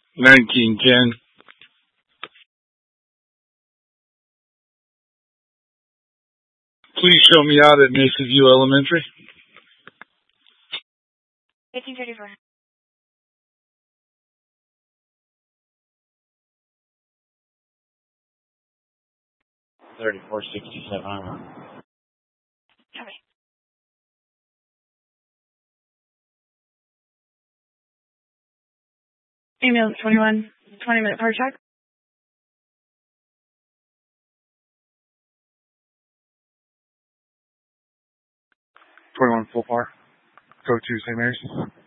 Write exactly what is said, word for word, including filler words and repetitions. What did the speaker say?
nineteen ten. Please show me out at Mesa View Elementary. eighteen thirty-four. thirty-four sixty-seven. Copy. Email twenty-one, twenty minute park check. twenty-one full par. Go to Saint Mary's.